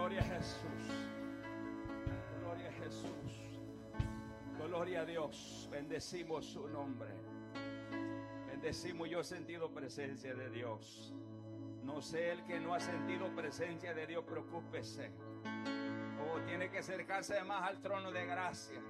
Gloria a Jesús. Gloria a Jesús. Gloria a Dios. Bendecimos su nombre. Bendecimos. Yo he sentido presencia de Dios. No sé, el que no ha sentido presencia de Dios, preocúpese. Tiene que acercarse más al trono de gracia.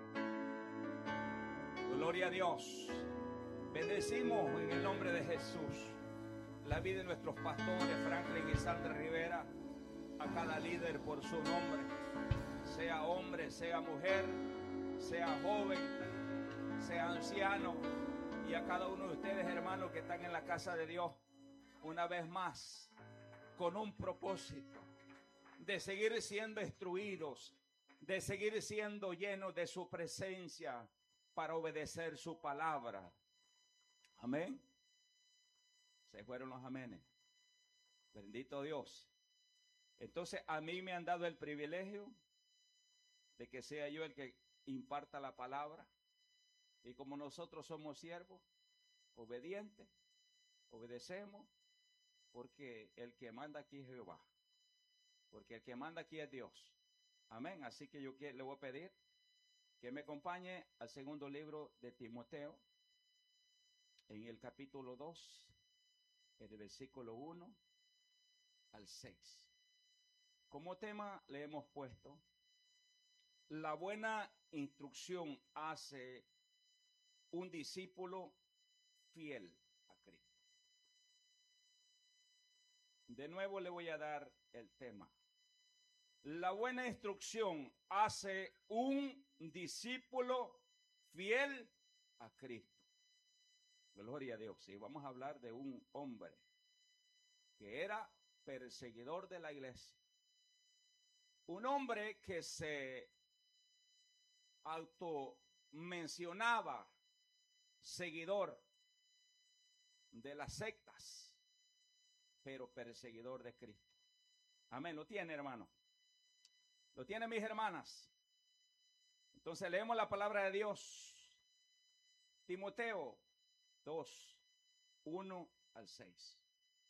Gloria a Dios. Bendecimos en el nombre de Jesús la vida de nuestros pastores Franklin y Sandra Rivera, a cada líder por su nombre, sea hombre, sea mujer, sea joven, sea anciano, y a cada uno de ustedes, hermanos, que están en la casa de Dios, una vez más, con un propósito de seguir siendo instruidos, de seguir siendo llenos de su presencia para obedecer su palabra. Amén. Se fueron los amenes. Bendito Dios. Entonces a mí me han dado el privilegio de que sea yo el que imparta la palabra. Y como nosotros somos siervos, obedientes, obedecemos, porque el que manda aquí es Jehová. Porque el que manda aquí es Dios. Amén. Así que yo le voy a pedir que me acompañe al segundo libro de Timoteo, en el capítulo 2, en el versículo 1 al 6. Como tema le hemos puesto: la buena instrucción hace un discípulo fiel a Cristo. De nuevo le voy a dar el tema. La buena instrucción hace un discípulo fiel a Cristo. Gloria a Dios. Y vamos a hablar de un hombre que era perseguidor de la iglesia. Un hombre que se automencionaba seguidor de las sectas, pero perseguidor de Cristo. Amén. ¿Lo tiene, hermano? ¿Lo tienen mis hermanas? Entonces leemos la palabra de Dios. Timoteo 2, 1 al 6.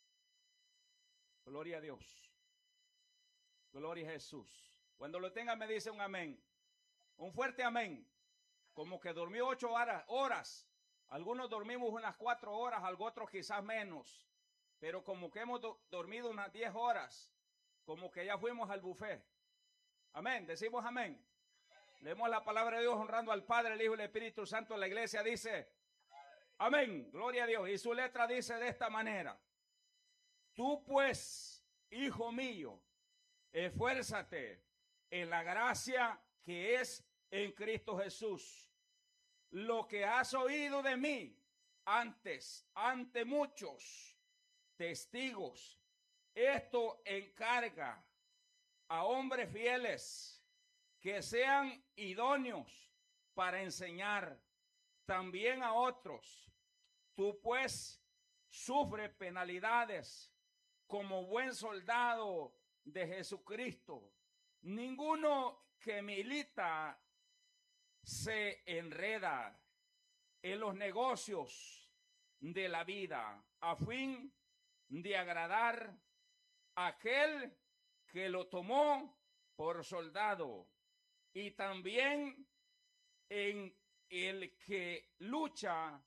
Gloria a Dios. Gloria a Jesús. Cuando lo tengan me dice un amén. Un fuerte amén. Como que durmió 8 horas. Algunos dormimos unas 4 horas, otros quizás menos. Pero como que hemos dormido unas 10 horas. Como que ya fuimos al buffet. Amén. Decimos amén. Leemos la palabra de Dios honrando al Padre, el Hijo y el Espíritu Santo. La iglesia dice amén. Gloria a Dios. Y su letra dice de esta manera: tú pues, hijo mío, esfuérzate en la gracia que es en Cristo Jesús. Lo que has oído de mí ante muchos testigos, esto encarga a hombres fieles que sean idóneos para enseñar también a otros. Tú pues sufre penalidades como buen soldado de Jesucristo. Ninguno que milita se enreda en los negocios de la vida a fin de agradar a aquel que lo tomó por soldado, y también en el que lucha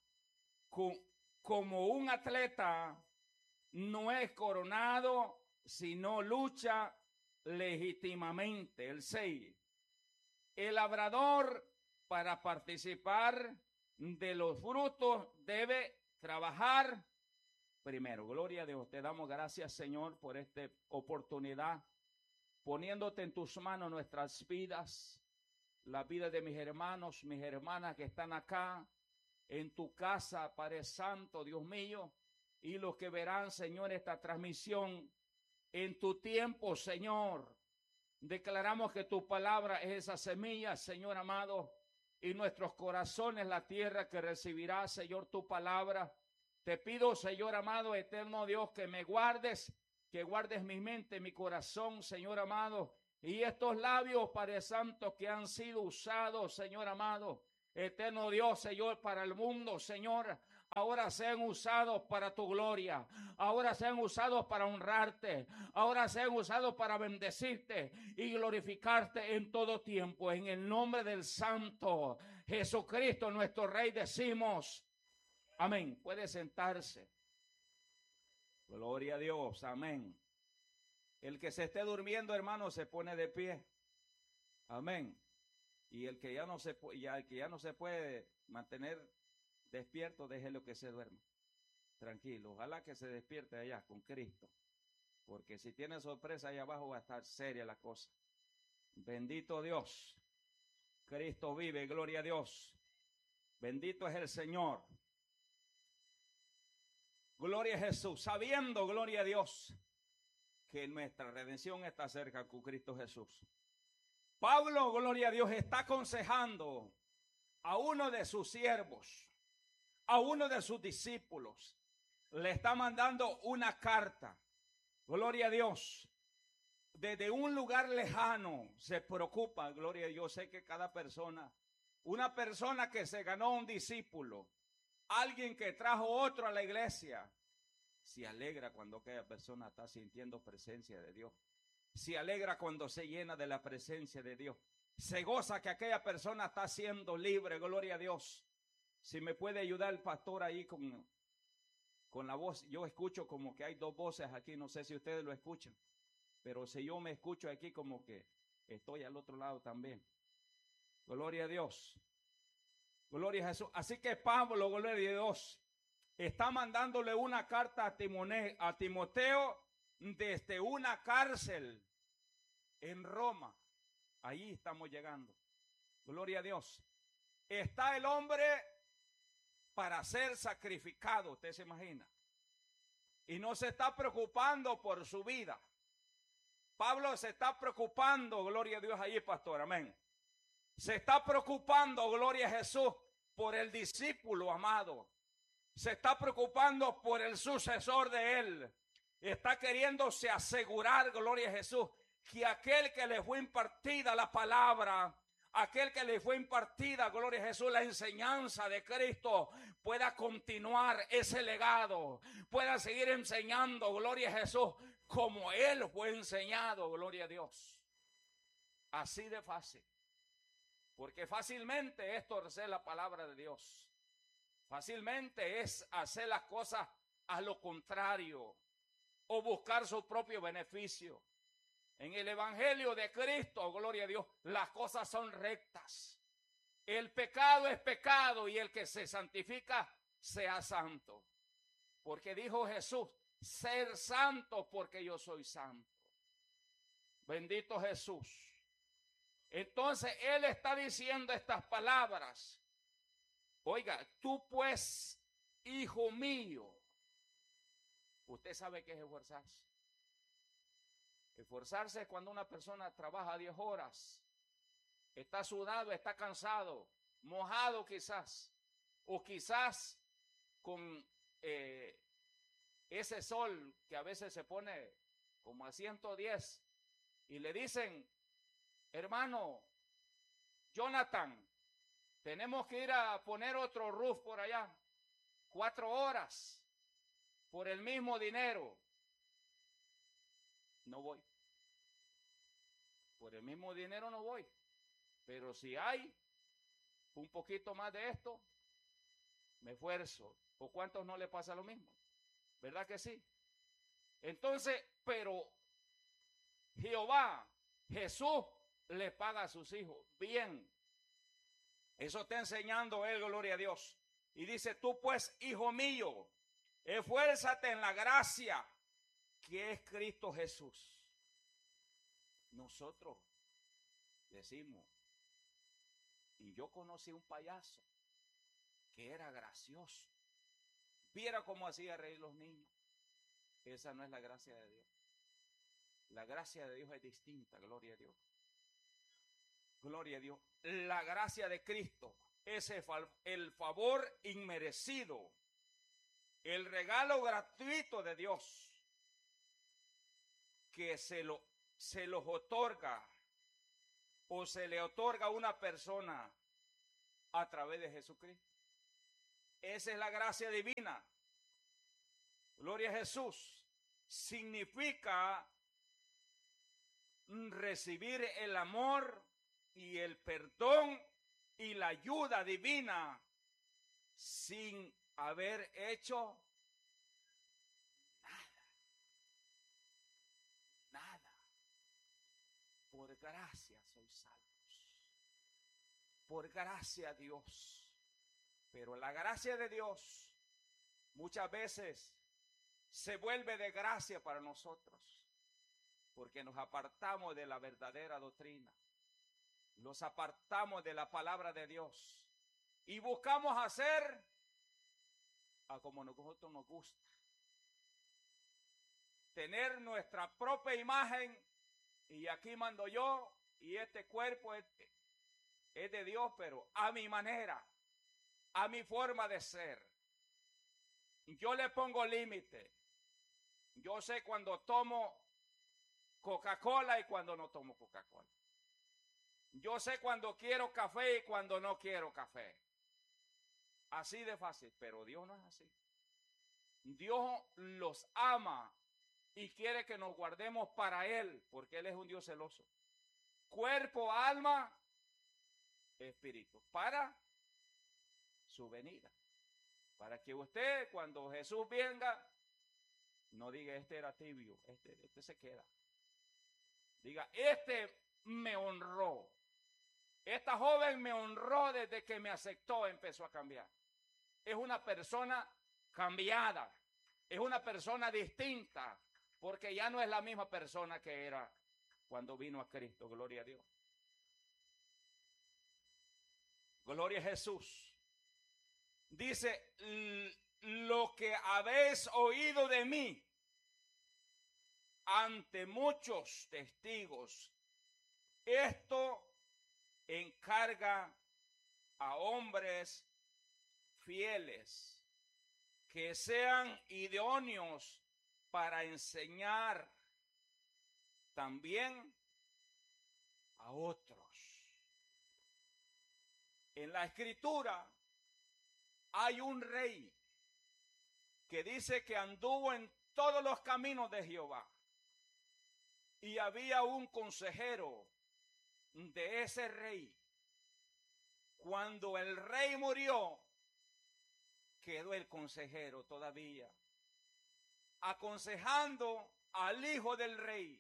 como un atleta no es coronado, sino lucha legítimamente. El 6. El labrador, para participar de los frutos, debe trabajar primero. Gloria a Dios. Te damos gracias, Señor, por esta oportunidad, poniéndote en tus manos nuestras vidas, la vida de mis hermanos, mis hermanas que están acá en tu casa, Padre Santo, Dios mío, y los que verán, Señor, esta transmisión en tu tiempo, Señor. Declaramos que tu palabra es esa semilla, Señor amado, y nuestros corazones la tierra que recibirá, Señor, tu palabra. Te pido, Señor amado, eterno Dios, que me guardes, que guardes mi mente, mi corazón, Señor amado, y estos labios, Padre Santo, que han sido usados, Señor amado, eterno Dios, Señor, para el mundo, Señor, ahora sean usados para tu gloria, ahora sean usados para honrarte, ahora sean usados para bendecirte y glorificarte en todo tiempo. En el nombre del Santo Jesucristo, nuestro Rey, decimos amén. Puede sentarse. Gloria a Dios, amén. El que se esté durmiendo, hermano, se pone de pie. Amén. Y el que ya no se puede mantener despierto, déjelo que se duerma. Tranquilo, ojalá que se despierte allá con Cristo. Porque si tiene sorpresa allá abajo va a estar seria la cosa. Bendito Dios. Cristo vive, gloria a Dios. Bendito es el Señor. Gloria a Jesús. Sabiendo, gloria a Dios, que nuestra redención está cerca con Cristo Jesús. Pablo, gloria a Dios, está aconsejando a uno de sus siervos, a uno de sus discípulos. Le está mandando una carta. Gloria a Dios. Desde un lugar lejano se preocupa, gloria a Dios. Sé que cada persona, una persona que se ganó un discípulo, alguien que trajo otro a la iglesia, se alegra cuando aquella persona está sintiendo presencia de Dios. Se alegra cuando se llena de la presencia de Dios. Se goza que aquella persona está siendo libre, gloria a Dios. Si me puede ayudar el pastor ahí con la voz. Yo escucho como que hay dos voces aquí, no sé si ustedes lo escuchan. Pero si yo me escucho aquí como que estoy al otro lado también. Gloria a Dios. Gloria a Jesús. Así que Pablo, gloria a Dios, está mandándole una carta a Timoteo desde una cárcel en Roma. Ahí estamos llegando. Gloria a Dios. Está el hombre para ser sacrificado, usted se imagina. Y no se está preocupando por su vida. Pablo se está preocupando, gloria a Dios allí, pastor, amén. Se está preocupando, gloria a Jesús, por el discípulo amado. Se está preocupando por el sucesor de él. Está queriéndose asegurar, gloria a Jesús, que aquel que le fue impartida la palabra, aquel que le fue impartida, gloria a Jesús, la enseñanza de Cristo, pueda continuar ese legado, pueda seguir enseñando, gloria a Jesús, como él fue enseñado, gloria a Dios. Así de fácil. Porque fácilmente es torcer la palabra de Dios. Fácilmente es hacer las cosas a lo contrario o buscar su propio beneficio. En el evangelio de Cristo, gloria a Dios, las cosas son rectas. El pecado es pecado y el que se santifica sea santo. Porque dijo Jesús, ser santo porque yo soy santo. Bendito Jesús. Entonces él está diciendo estas palabras. Oiga, tú pues, hijo mío. Usted sabe qué es esforzarse. Esforzarse es cuando una persona trabaja 10 horas. Está sudado, está cansado, mojado quizás. O quizás con ese sol que a veces se pone como a 110. Y le dicen, hermano Jonathan, tenemos que ir a poner otro roof por allá. 4 horas por el mismo dinero. No voy. Por el mismo dinero no voy. Pero si hay un poquito más de esto, me esfuerzo. ¿O cuántos no le pasa lo mismo? ¿Verdad que sí? Entonces, pero Jehová, Jesús, le paga a sus hijos bien. Eso está enseñando él, gloria a Dios. Y dice, tú pues, hijo mío, esfuérzate en la gracia que es Cristo Jesús. Nosotros decimos, y yo conocí un payaso que era gracioso. Viera cómo hacía reír los niños. Esa no es la gracia de Dios. La gracia de Dios es distinta, gloria a Dios. Gloria a Dios. La gracia de Cristo es el favor inmerecido, el regalo gratuito de Dios que se los otorga o se le otorga a una persona a través de Jesucristo. Esa es la gracia divina. Gloria a Jesús. Significa recibir el amor y el perdón y la ayuda divina sin haber hecho nada. Por gracia sois salvos. Por gracia a Dios. Pero la gracia de Dios muchas veces se vuelve de gracia para nosotros, porque nos apartamos de la verdadera doctrina, nos apartamos de la palabra de Dios y buscamos hacer a como a nosotros nos gusta, tener nuestra propia imagen, y aquí mando yo, y este cuerpo es de Dios, pero a mi manera, a mi forma de ser. Yo le pongo límite. Yo sé cuando tomo Coca-Cola y cuando no tomo Coca-Cola. Yo sé cuando quiero café y cuando no quiero café. Así de fácil, pero Dios no es así. Dios los ama y quiere que nos guardemos para Él, porque Él es un Dios celoso. Cuerpo, alma, espíritu, para su venida. Para que usted, cuando Jesús venga, no diga, este era tibio, este se queda. Diga, este me honró. Esta joven me honró desde que me aceptó, empezó a cambiar. Es una persona cambiada. Es una persona distinta, porque ya no es la misma persona que era cuando vino a Cristo. Gloria a Dios. Gloria a Jesús. Dice, lo que habéis oído de mí ante muchos testigos, esto encarga a hombres fieles que sean idóneos para enseñar también a otros. En la Escritura hay un rey que dice que anduvo en todos los caminos de Jehová. Y había un consejero de ese rey. Cuando el rey murió, quedó el consejero todavía, aconsejando al hijo del rey.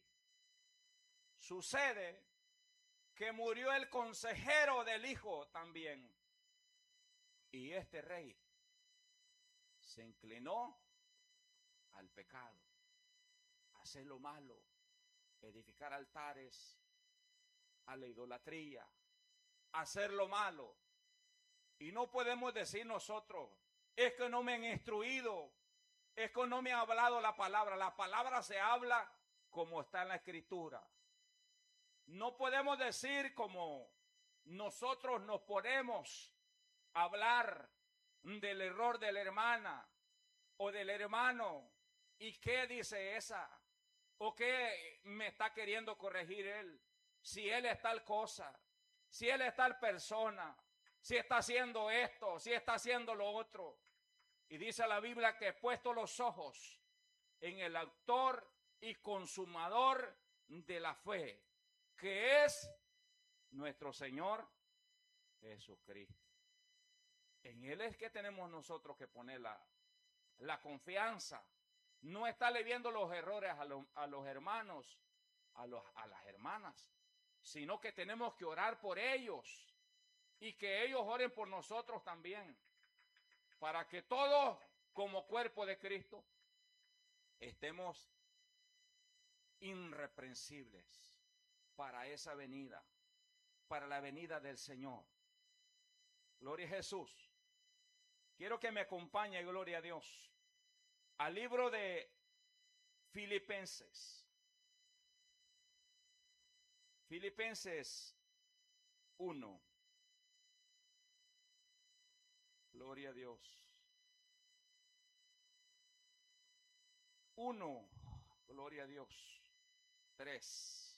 Sucede que murió el consejero del hijo también. Y este rey se inclinó al pecado, a hacer lo malo, edificar altares, a la idolatría, a hacer lo malo. Y no podemos decir nosotros, es que no me han instruido, es que no me ha hablado la palabra. La palabra se habla como está en la Escritura. No podemos decir como nosotros nos ponemos a hablar del error de la hermana o del hermano. ¿Y qué dice esa? ¿O qué me está queriendo corregir él? Si él es tal cosa, si él es tal persona, si está haciendo esto, si está haciendo lo otro. Y dice la Biblia que he puesto los ojos en el autor y consumador de la fe, que es nuestro Señor Jesucristo. En Él es que tenemos nosotros que poner la confianza. No estarle viendo los errores a los hermanos, a las hermanas, sino que tenemos que orar por ellos y que ellos oren por nosotros también, para que todos como cuerpo de Cristo estemos irreprensibles para esa venida, para la venida del Señor. Gloria a Jesús. Quiero que me acompañe, gloria a Dios, al libro de Filipenses. Filipenses 1. Gloria a Dios. 1. Gloria a Dios. 3.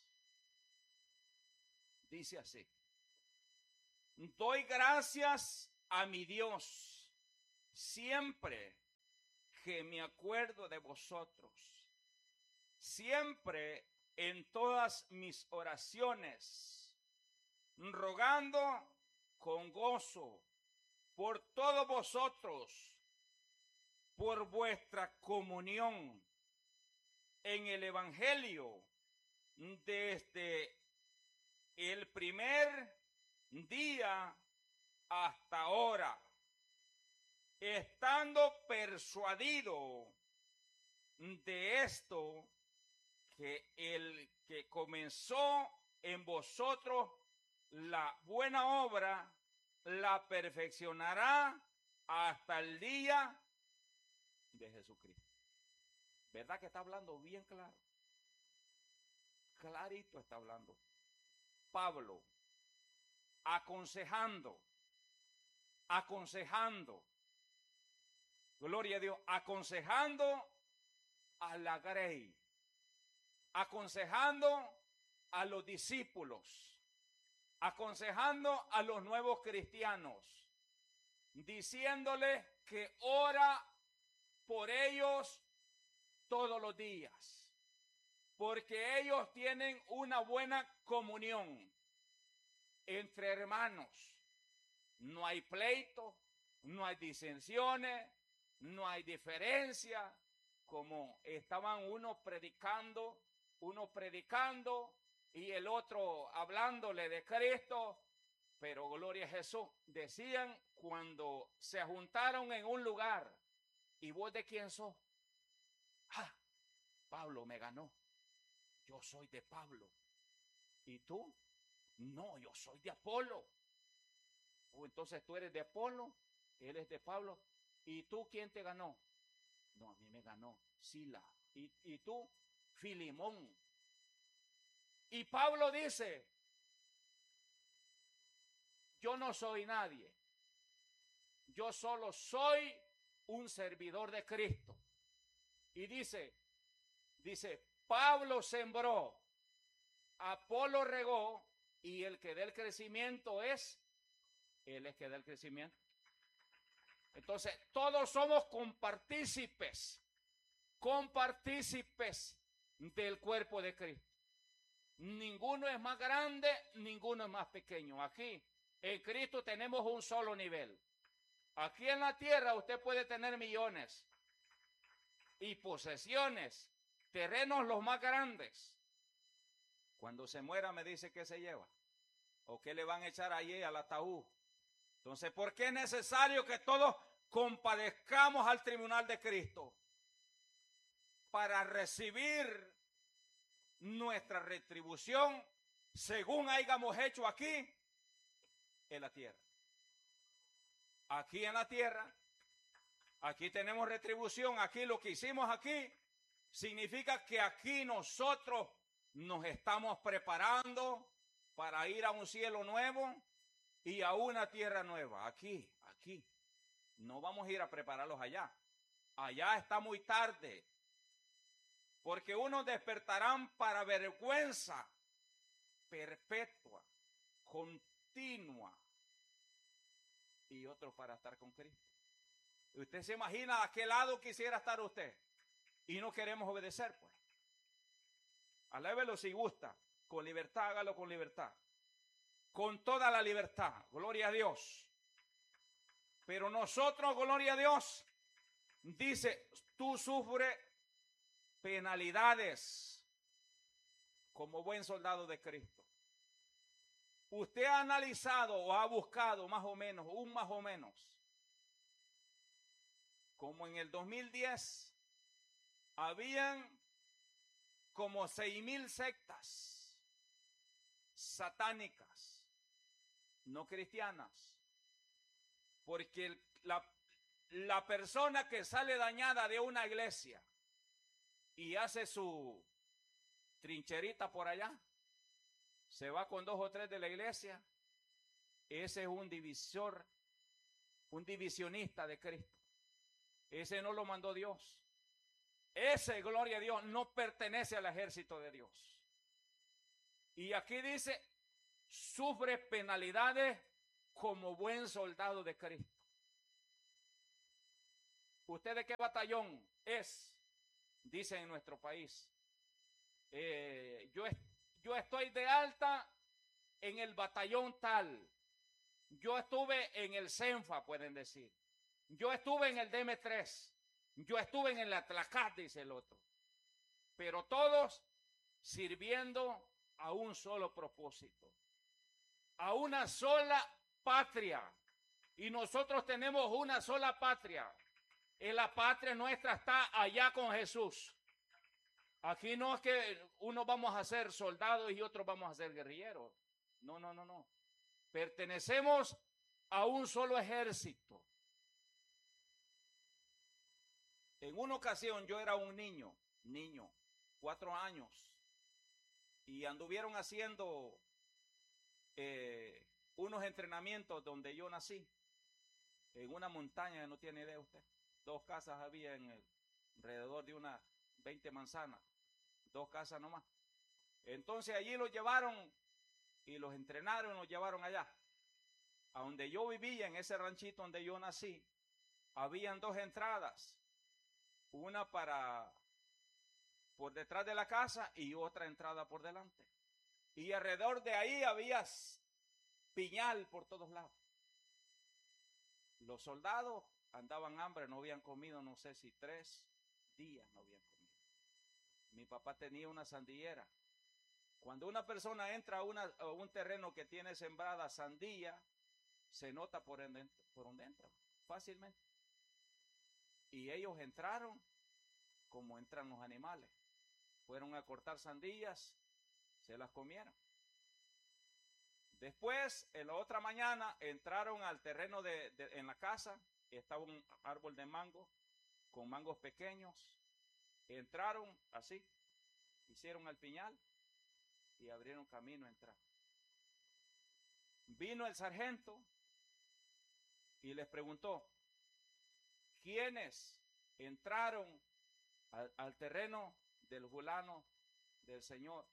Dice así. Doy gracias a mi Dios siempre que me acuerdo de vosotros, siempre en todas mis oraciones, rogando con gozo por todos vosotros, por vuestra comunión en el Evangelio, desde el primer día hasta ahora, estando persuadido de esto, que el que comenzó en vosotros la buena obra, la perfeccionará hasta el día de Jesucristo. ¿Verdad que está hablando bien claro? Clarito está hablando. Pablo, aconsejando, gloria a Dios, aconsejando a la grey, aconsejando a los discípulos, aconsejando a los nuevos cristianos, diciéndoles que ora por ellos todos los días, porque ellos tienen una buena comunión entre hermanos. No hay pleito, no hay disensiones, no hay diferencia, como estaban uno predicando y el otro hablándole de Cristo. Pero gloria a Jesús, decían cuando se juntaron en un lugar, ¿y vos de quién sos? Ah, Pablo me ganó, yo soy de Pablo. ¿Y tú? No, yo soy de Apolo. Entonces tú eres de Apolo, él es de Pablo. ¿Y tú quién te ganó? No, a mí me ganó Sila. ¿Y tú? Filimón. Y Pablo dice, yo no soy nadie, yo solo soy un servidor de Cristo. Y dice, Pablo sembró, Apolo regó, y el que da el crecimiento es, él es que da el crecimiento. Entonces, todos somos compartícipes del cuerpo de Cristo. Ninguno es más grande, ninguno es más pequeño. Aquí, en Cristo tenemos un solo nivel. Aquí en la tierra usted puede tener millones y posesiones, terrenos los más grandes. Cuando se muera me dice que se lleva o que le van a echar allí al ataúd. Entonces, ¿por qué es necesario que todos compadezcamos al tribunal de Cristo? Para recibir nuestra retribución según hayamos hecho aquí en la tierra. Aquí en la tierra, aquí tenemos retribución, aquí lo que hicimos aquí significa que aquí nosotros nos estamos preparando para ir a un cielo nuevo y a una tierra nueva. Aquí. No vamos a ir a prepararlos allá. Allá está muy tarde. Porque unos despertarán para vergüenza perpetua, continua, y otros para estar con Cristo. Usted se imagina a qué lado quisiera estar usted y no queremos obedecer, pues. Alévelo si gusta, con libertad, hágalo con libertad, con toda la libertad, gloria a Dios. Pero nosotros, gloria a Dios, dice, tú sufres penalidades como buen soldado de Cristo. Usted ha analizado o ha buscado más o menos, como en el 2010 habían como 6,000 sectas satánicas, no cristianas, porque la persona que sale dañada de una iglesia y hace su trincherita por allá, se va con 2 o 3 de la iglesia, ese es un divisionista de Cristo. Ese no lo mandó Dios. Ese, gloria a Dios, no pertenece al ejército de Dios. Y aquí dice, sufre penalidades como buen soldado de Cristo. ¿Usted de qué batallón es? Dicen en nuestro país. Yo estoy de alta en el batallón tal. Yo estuve en el CENFA, pueden decir. Yo estuve en el DM3. Yo estuve en el Atlacat, dice el otro. Pero todos sirviendo a un solo propósito, a una sola patria. Y nosotros tenemos una sola patria. Y la patria nuestra está allá con Jesús. Aquí no es que unos vamos a ser soldados y otros vamos a ser guerrilleros. No, no, no, no. Pertenecemos a un solo ejército. En una ocasión yo era un niño, 4 años, y anduvieron haciendo unos entrenamientos donde yo nací, en una montaña, no tiene idea usted. 2 casas había alrededor de unas 20 manzanas, 2 casas nomás. Entonces allí los llevaron y los entrenaron, los llevaron allá. A donde yo vivía, en ese ranchito donde yo nací, habían 2 entradas. Una por detrás de la casa y otra entrada por delante. Y alrededor de ahí había piñal por todos lados. Los soldados andaban hambre, no habían comido, no sé si 3 días no habían comido. Mi papá tenía una sandillera. Cuando una persona entra a un terreno que tiene sembrada sandía, se nota por donde entra, fácilmente. Y ellos entraron como entran los animales. Fueron a cortar sandías, se las comieron. Después, en la otra mañana, entraron al terreno en la casa, estaba un árbol de mango, con mangos pequeños. Entraron así, hicieron el piñal y abrieron camino a entrar. Vino el sargento y les preguntó, ¿quiénes entraron al terreno del fulano del Señor?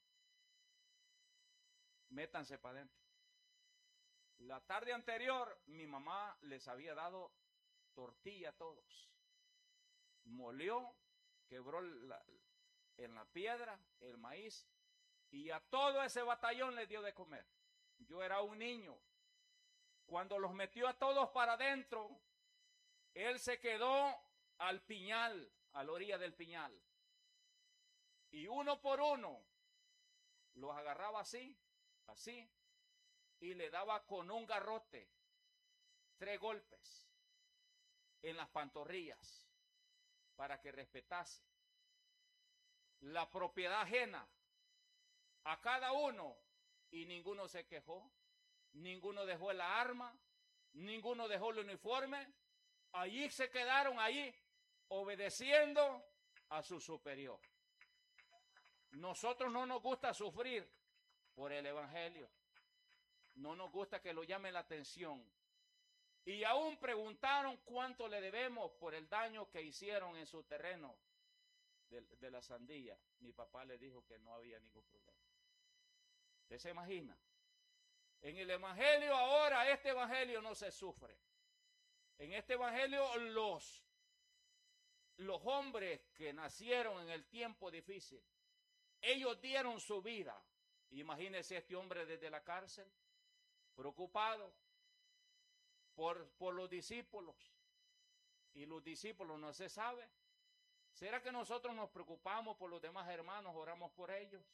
Métanse para adentro. La tarde anterior mi mamá les había dado tortilla a todos. Molió, quebró en la piedra el maíz y a todo ese batallón les dio de comer. Yo era un niño. Cuando los metió a todos para adentro, él se quedó al piñal, a la orilla del piñal. Y uno por uno los agarraba así, así, y le daba con un garrote 3 golpes en las pantorrillas para que respetase la propiedad ajena a cada uno, y ninguno se quejó, ninguno dejó la arma, ninguno dejó el uniforme. Allí se quedaron, allí obedeciendo a su superior. Nosotros no nos gusta sufrir por el evangelio. No nos gusta que lo llame la atención. Y aún preguntaron cuánto le debemos por el daño que hicieron en su terreno de la sandía. Mi papá le dijo que no había ningún problema. ¿Usted se imagina? En el evangelio ahora, este evangelio no se sufre. En este evangelio los hombres que nacieron en el tiempo difícil, ellos dieron su vida. Imagínese este hombre desde la cárcel, preocupado por los discípulos. Y los discípulos no se sabe. ¿Será que nosotros nos preocupamos por los demás hermanos, oramos por ellos?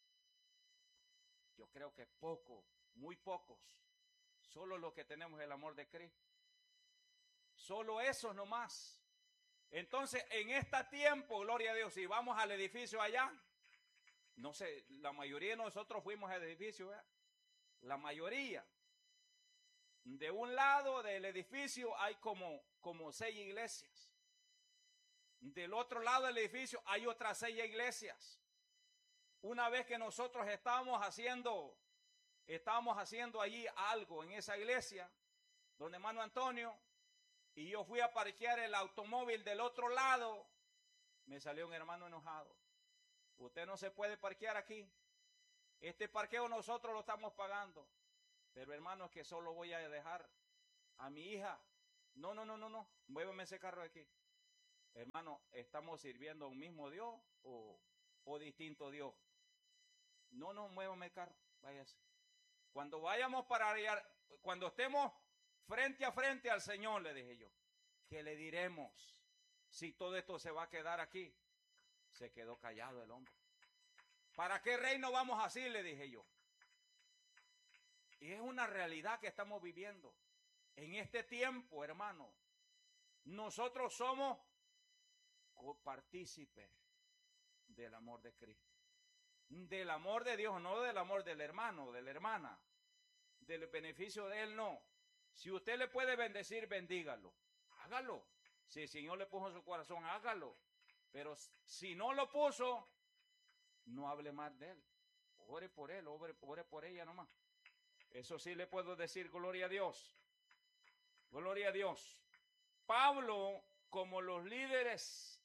Yo creo que poco, muy pocos. Solo los que tenemos el amor de Cristo. Solo esos nomás. Entonces, en este tiempo, gloria a Dios, si vamos al edificio allá, no sé, la mayoría de nosotros fuimos al edificio, ¿verdad? La mayoría. De un lado del edificio hay como 6 iglesias. Del otro lado del edificio hay otras 6 iglesias. Una vez que nosotros estábamos haciendo allí algo en esa iglesia, don hermano Antonio, y yo fui a parquear el automóvil del otro lado, me salió un hermano enojado. Usted no se puede parquear aquí. Este parqueo nosotros lo estamos pagando. Pero hermano, es que solo voy a dejar a mi hija. No, muéveme ese carro de aquí. Hermano, ¿estamos sirviendo a un mismo Dios o distinto Dios? No nos muevamos el carro, váyase. Cuando vayamos para allá, cuando estemos frente a frente al Señor, le dije yo, ¿qué le diremos? Si todo esto se va a quedar aquí. Se quedó callado el hombre. ¿Para qué reino vamos así? Le dije yo. Y es una realidad que estamos viviendo. En este tiempo, hermano, nosotros somos copartícipes del amor de Cristo. Del amor de Dios, no del amor del hermano, de la hermana. Del beneficio de él, no. Si usted le puede bendecir, bendígalo. Hágalo. Si el Señor le puso en su corazón, hágalo. Pero si no lo puso, no hable más de él. Ore por él, ore por ella nomás. Eso sí le puedo decir, gloria a Dios. Gloria a Dios. Pablo, como los líderes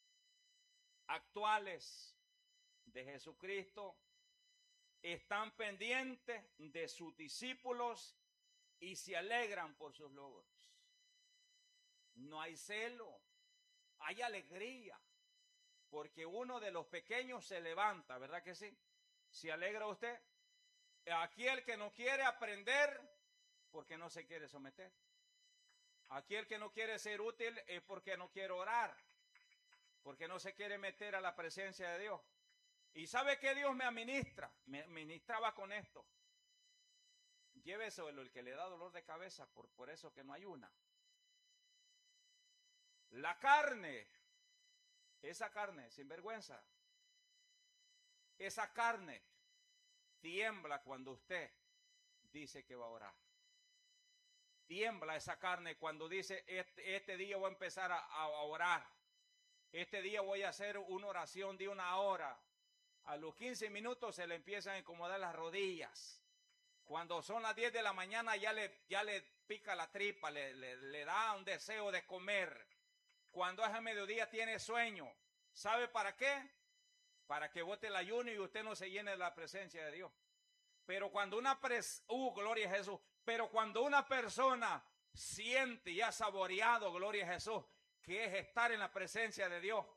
actuales de Jesucristo, están pendientes de sus discípulos y se alegran por sus logros. No hay celo, hay alegría, porque uno de los pequeños se levanta, ¿verdad que sí? ¿Se alegra usted? Aquí el que no quiere aprender, porque no se quiere someter. Aquí el que no quiere ser útil es porque no quiere orar, porque no se quiere meter a la presencia de Dios. Y sabe que Dios me administra, me ministraba con esto. Lléveselo el que le da dolor de cabeza, por eso que no hay una. La carne, esa carne, sin vergüenza, esa carne tiembla cuando usted dice que va a orar. Tiembla esa carne cuando dice, este día voy a empezar a orar. Este día voy a hacer una oración de 1 hora. A los 15 minutos se le empiezan a incomodar las rodillas. Cuando son las 10 de la mañana ya le pica la tripa, le da un deseo de comer. Cuando es a mediodía tiene sueño. ¿Sabe para qué? Para que bote el ayuno y usted no se llene de la presencia de Dios. Pero cuando gloria a Jesús. Pero cuando una persona siente y ha saboreado, gloria a Jesús, que es estar en la presencia de Dios,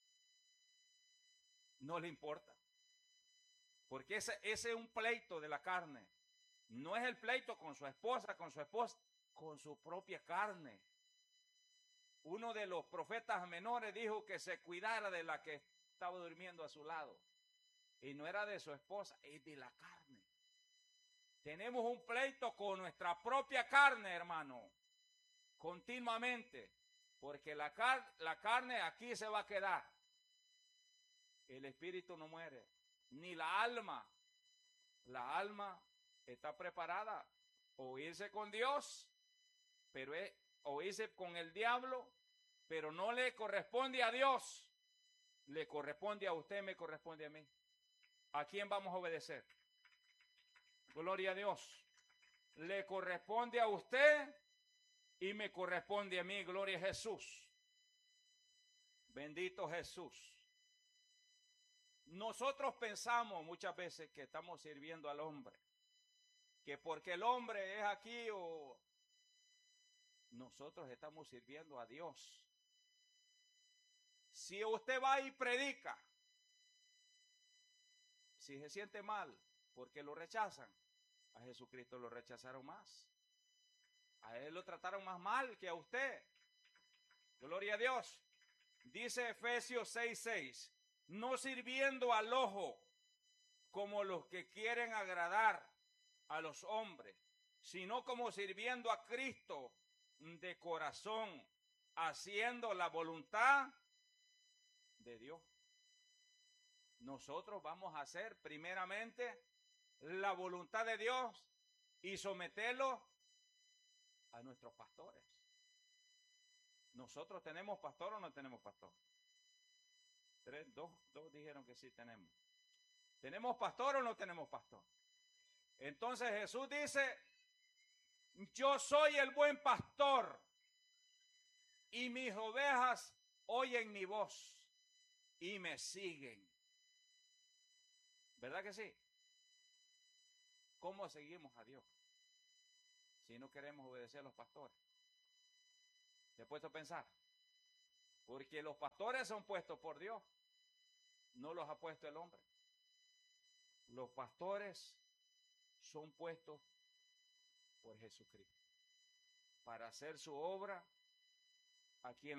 no le importa. Porque ese es un pleito de la carne. No es el pleito con su esposa, con su propia carne. Uno de los profetas menores dijo que se cuidara de la que estaba durmiendo a su lado. Y no era de su esposa, es de la carne. Tenemos un pleito con nuestra propia carne, hermano, continuamente. Porque la carne aquí se va a quedar. El espíritu no muere, ni la alma. La alma está preparada o irse con Dios, pero o irse con el diablo, pero no le corresponde a Dios, le corresponde a usted, me corresponde a mí. ¿A quién vamos a obedecer? Gloria a Dios. Le corresponde a usted y me corresponde a mí, gloria a Jesús. Bendito Jesús. Nosotros pensamos muchas veces que estamos sirviendo al hombre, que porque el hombre es aquí o nosotros estamos sirviendo a Dios. Si usted va y predica, si se siente mal porque lo rechazan, a Jesucristo lo rechazaron más. A él lo trataron más mal que a usted. Gloria a Dios. Dice Efesios 6:6, no sirviendo al ojo como los que quieren agradar a los hombres, sino como sirviendo a Cristo de corazón, haciendo la voluntad de Dios. Nosotros vamos a hacer primeramente la voluntad de Dios y someterlo a nuestros pastores. ¿Nosotros tenemos pastor o no tenemos pastor? Dos dijeron que sí tenemos. ¿Tenemos pastor o no tenemos pastor? Entonces Jesús dice, yo soy el buen pastor y mis ovejas oyen mi voz y me siguen. ¿Verdad que sí? ¿Cómo seguimos a Dios si no queremos obedecer a los pastores? ¿Te he puesto a pensar? Porque los pastores son puestos por Dios, no los ha puesto el hombre. Los pastores son puestos por Jesucristo para hacer su obra aquí en